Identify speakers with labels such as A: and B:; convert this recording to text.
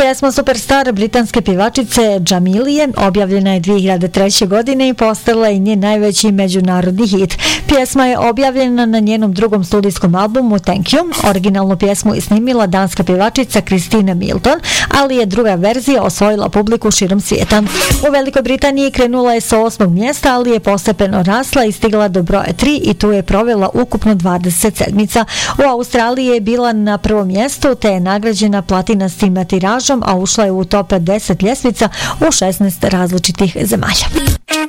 A: Pjesma Superstar britanske pjevačice Džamilije objavljena je 2003. godine i postala je njen najveći međunarodni hit. Pjesma je objavljena na njenom drugom studijskom albumu Thank You. Originalnu pjesmu je snimila danska pjevačica Christina Milton, ali je druga verzija osvojila publiku širom svijeta. U Velikoj Britaniji krenula je sa 8. mjesta, ali je postepeno rasla i stigla do broja 3 i tu je provela ukupno 20 sedmica. U Australiji je bila na prvom mjestu te je nagrađena platinastim tiražom, a ušla je u top 10 ljestvica u 16 različitih zemalja.